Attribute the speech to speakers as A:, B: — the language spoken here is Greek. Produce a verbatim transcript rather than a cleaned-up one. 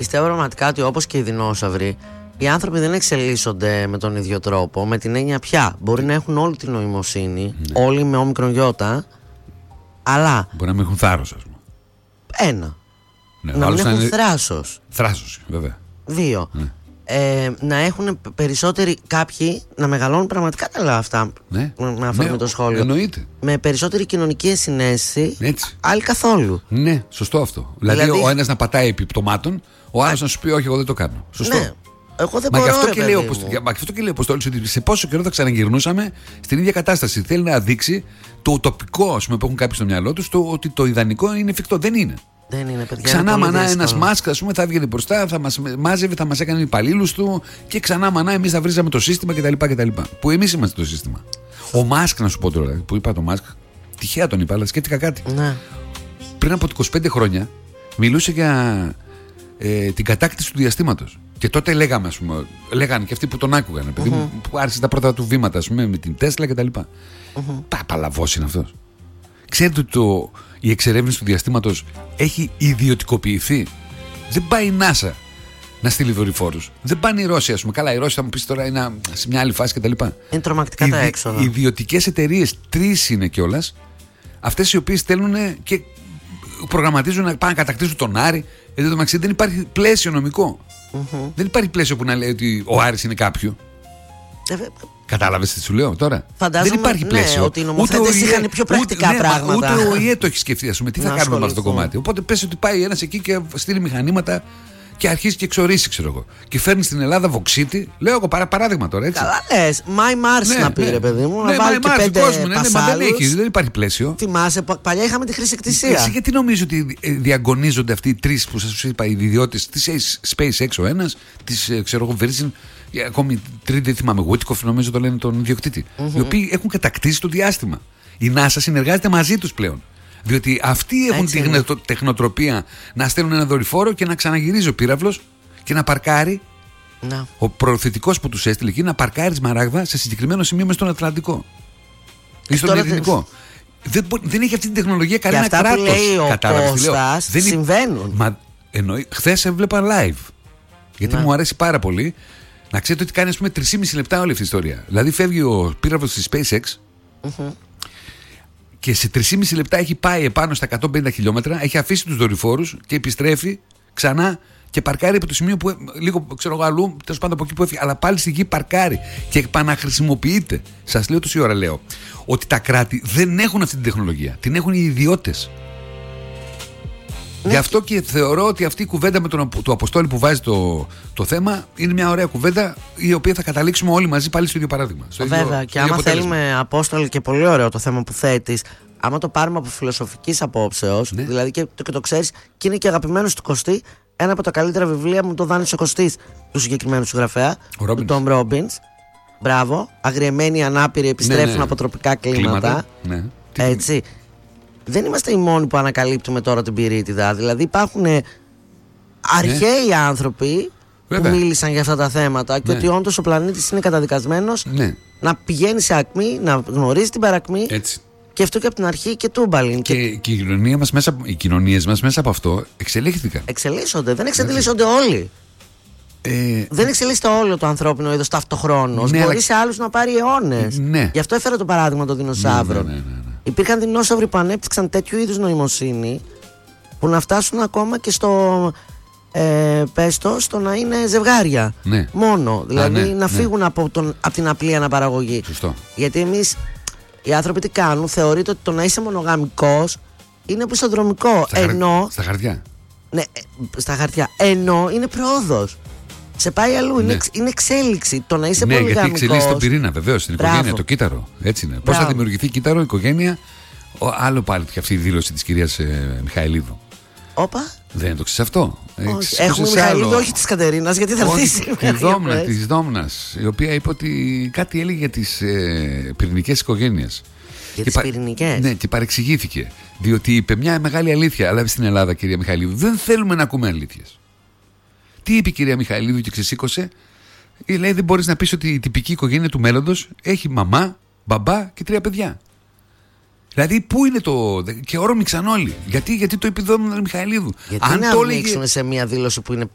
A: πιστεύω πραγματικά ότι όπως και οι δεινόσαυροι, οι άνθρωποι δεν εξελίσσονται με τον ίδιο τρόπο. Με την έννοια πια μπορεί να έχουν όλη την νοημοσύνη, ναι. όλοι με όμικρον γιώτα, αλλά.
B: Μπορεί να μην έχουν θάρρος, ας πούμε.
A: Ένα.
B: Ναι,
A: να μην έχουν
B: είναι...
A: θράσος.
B: Θράσος, βέβαια.
A: Δύο. Ναι. Ε, να έχουν περισσότεροι κάποιοι να μεγαλώνουν πραγματικά καλά αυτά.
B: Ναι.
A: Με αυτό ναι, το σχόλιο.
B: Εννοείται.
A: Με περισσότερη κοινωνική ενσυναίσθηση.
B: Έτσι.
A: Άλλοι καθόλου.
B: Ναι, σωστό αυτό. Δηλαδή, δηλαδή... ο ένας να πατάει επί πτωμάτων, ο άλλος Α... να σου πει: όχι, εγώ δεν το κάνω. Σωστό. Ναι.
A: Εγώ δεν
B: Μα
A: μπορώ,
B: γι' αυτό,
A: ρε,
B: και λέει, όπως, μα γι' αυτό και λέει ο Αποστόλης ότι σε πόσο καιρό θα ξαναγυρνούσαμε στην ίδια κατάσταση. Θέλει να δείξει το ουτοπικό, ας πούμε, που έχουν κάποιοι στο μυαλό τους, το ότι το ιδανικό είναι εφικτό. Δεν είναι.
A: Δεν είναι, παιδιά,
B: ξανά μανά ένας Μάσκ, ας πούμε, θα έβγαινε μπροστά, θα μας μάζευε, θα μας έκανε υπαλλήλους του και ξανά μανά εμείς θα βρίζαμε το σύστημα κτλ. κτλ. Που εμείς είμαστε το σύστημα. Ο Μάσκ, να σου πω τώρα, που είπα το Μάσκ, τυχαία τον είπα, αλλά σκέφτηκα κάτι.
A: Ναι.
B: Πριν από είκοσι πέντε χρόνια μιλούσε για ε, την κατάκτηση του διαστήματος. Και τότε λέγαμε, ας πούμε, λέγανε και αυτοί που τον άκουγαν, παιδί μου, mm-hmm. που άρχισε τα πρώτα του βήματα, ας πούμε, με την Τέσλα κτλ. Mm-hmm. Πα, παλαβός είναι αυτός. Ξέρετε ότι το, η εξερεύνηση του διαστήματος έχει ιδιωτικοποιηθεί. Δεν πάει η NASA να στείλει δορυφόρους. Δεν πάνε οι Ρώσοι, ας πούμε. Καλά, οι Ρώσοι θα μου πεις τώρα είναι σε μια άλλη φάση κτλ. Είναι
A: τρομακτικά τα έξοδα.
B: Οι ιδιωτικές εταιρείες, τρεις είναι κιόλας, αυτές οι οποίες στέλνουν και προγραμματίζουν να πάνε να κατακτήσουν τον Άρη. Γιατί δεν υπάρχει πλαίσιο νομικό. Mm-hmm. Δεν υπάρχει πλαίσιο που να λέει ότι ο Άρης είναι κάποιου. Ε, Κατάλαβες τι σου λέω τώρα?
A: Φαντάζομαι,
B: δεν υπάρχει πλαίσιο.
A: Ναι, ότι οι νομοθέτες είχαν πιο πρακτικά
B: ούτε,
A: πράγματα.
B: Ούτε ο ΙΕ το έχει σκεφτεί, ας πούμε, τι θα να κάνουμε με αυτό το κομμάτι. Οπότε πες ότι πάει ένας εκεί και στείλει μηχανήματα και αρχίζει και εξορίσει, ξέρω εγώ. Και φέρνει στην Ελλάδα βοξίτη. Λέω εγώ παρά, παράδειγμα τώρα, έτσι.
A: Καλά λες, My Mars ναι, να πει, ναι, ρε παιδί μου. Ναι, να βάλει και Mars, πέντε κόσμο, ναι, μα
B: δεν, έχει, δεν υπάρχει πλαίσιο.
A: Θυμάσαι, παλιά είχαμε τη χρήση εκτισία.
B: Εσύ γιατί νομίζω ότι διαγωνίζονται αυτοί οι τρεις που σας είπα, οι ιδιώτες της SpaceX ο ένας, της ξέρω εγώ Virgin, ακόμη τρίτη δεν θυμάμαι, Whitcoff νομίζω το λένε τον ιδιοκτήτη, mm-hmm. οι οποίοι έχουν κατακτήσει το διάστημα. Η NASA συνεργάζεται μαζί τους πλέον. Διότι αυτοί έχουν την τεχνοτροπία να στέλνουν ένα δορυφόρο και να ξαναγυρίζει ο πύραυλος και να παρκάρει. Να. Ο προωθητικός που τους έστειλε εκεί να παρκάρει Σμαράγδα σε συγκεκριμένο σημείο μες στον Ατλαντικό ή στον Ειρηνικό. Δεν, δεν έχει αυτή την τεχνολογία κανένα κράτος.
A: Και αυτά που λέει ο Κώστας
B: δεν
A: συμβαίνουν.
B: Μα εννοεί, χθες έβλεπα live. Γιατί να. μου αρέσει πάρα πολύ να ξέρετε ότι κάνει, ας πούμε, τρία και μισό λεπτά όλη αυτή η ιστορία. Δηλαδή φεύγει ο πύραυλος της SpaceX. Mm-hmm. Και σε τρία και μισό λεπτά έχει πάει επάνω στα εκατόν πενήντα χιλιόμετρα, έχει αφήσει τους δορυφόρους και επιστρέφει ξανά και παρκάρει από το σημείο που λίγο ξέρω εγώ αλλού, τέλος πάντων από εκεί που έφυγε, αλλά πάλι στη γη παρκάρει και επαναχρησιμοποιείται. Σας λέω τόση ώρα λέω ότι τα κράτη δεν έχουν αυτή την τεχνολογία, την έχουν οι ιδιώτες. Ναι. Γι' αυτό και θεωρώ ότι αυτή η κουβέντα με τον το Αποστόλη που βάζει το, το θέμα είναι μια ωραία κουβέντα η οποία θα καταλήξουμε όλοι μαζί πάλι στο ίδιο παράδειγμα. Στο
A: Βέβαια,
B: ίδιο,
A: και στο άμα θέλουμε, Απόστολη, και πολύ ωραίο το θέμα που θέτεις, άμα το πάρουμε από φιλοσοφικής απόψεως, ναι. δηλαδή και το, και το ξέρεις, και είναι και αγαπημένος του Κωστή, ένα από τα καλύτερα βιβλία μου το δάνεισε ο Κωστής του συγκεκριμένου συγγραφέα, του Τόμ Ρόμπινς. Μπράβο, αγριεμένοι ανάπηροι επιστρέφουν ναι, ναι. από τροπικά κλίματα. κλίματα ναι. Έτσι. Δεν είμαστε οι μόνοι που ανακαλύπτουμε τώρα την πυρίτιδα. Δηλαδή υπάρχουν αρχαίοι ναι. άνθρωποι Βέβαια. που μίλησαν για αυτά τα θέματα και ναι. ότι όντως ο πλανήτης είναι καταδικασμένος ναι. να πηγαίνει σε ακμή, να γνωρίζει την παρακμή. Έτσι. Και αυτό και από την αρχή και τούμπαλιν.
B: Και, και... και η κοινωνία μας μέσα, οι κοινωνίες μας μέσα από αυτό εξελίχθηκαν.
A: Εξελίσσονται, δεν εξελίσσονται όλοι. Ε... Δεν εξελίσσεται όλο το ανθρώπινο είδος ταυτοχρόνως. Ναι, Μπορεί αλλά... σε άλλους να πάρει αιώνες. Ναι. Γι' αυτό έφερα το παράδειγμα των δεινοσαύρων. Ναι, ναι, ναι, ναι. Υπήρχαν δεινόσαυροι που ανέπτυξαν τέτοιου είδους νοημοσύνη που να φτάσουν ακόμα και στο ε, πέστο στο να είναι ζευγάρια. Ναι. Μόνο. Δηλαδή Α, ναι, να φύγουν ναι. από, τον, από την απλή αναπαραγωγή. Σωστό. Γιατί εμείς οι άνθρωποι τι κάνουν, θεωρείται ότι το να είσαι μονογαμικός είναι πιστοδρομικό.
B: Στα,
A: ενώ,
B: χαρ... στα χαρτιά.
A: Ναι, στα χαρτιά. Ενώ είναι πρόοδος. Σε πάει αλλού, ναι. είναι, είναι εξέλιξη. Το να είσαι
B: ναι,
A: πολυγαμικός.
B: Ναι, γιατί εξελίσσει τον πυρήνα, βεβαίως, στην Μπράβο. οικογένεια, το κύτταρο. Έτσι είναι. Πώς θα δημιουργηθεί κύτταρο, οικογένεια. Ο, άλλο πάλι και αυτή η δήλωση της κυρίας ε, Μιχαηλίδου.
A: Όπα.
B: Δεν το ξέρεις αυτό.
A: Όχι. Έχουμε Μιχαηλίδου, όχι της Κατερίνας, γιατί θα έρθει
B: σήμερα. Της Δόμνας, η οποία είπε ότι κάτι έλεγε για τις ε, πυρηνικές οικογένειες.
A: Για τις πυρηνικές.
B: Ναι, και παρεξηγήθηκε. Διότι είπε μια μεγάλη αλήθεια. Αλλά στην Ελλάδα, κυρία Μιχαηλίδου, δεν θέλουμε να ακούμε αλήθειες. Τι είπε η κυρία Μιχαηλίδου και ξεσήκωσε? Λέει, δεν μπορείς να πεις ότι η τυπική οικογένεια του μέλλοντος έχει μαμά, μπαμπά και τρία παιδιά. Δηλαδή, πού είναι το. Και όρμηξαν όλοι. Γιατί, γιατί το είπε η Δόμνα Μιχαηλίδου.
A: Γιατί Αν να το ανοίξουμε έλεγε... σε μια δήλωση που είναι